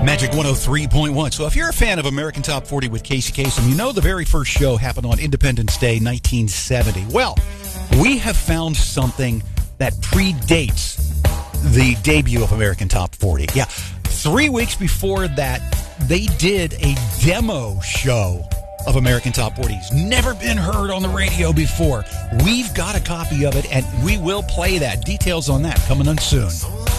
Magic 103.1. So if you're a fan of American Top 40 with Casey Kasem, you know the very first show happened on Independence Day, 1970. Well, we have found something that predates the debut of American Top 40. Yeah, 3 weeks before that, they did a demo show of American Top 40. It's never been heard on the radio before. We've got a copy of it, and we will play that. Details on that coming on soon.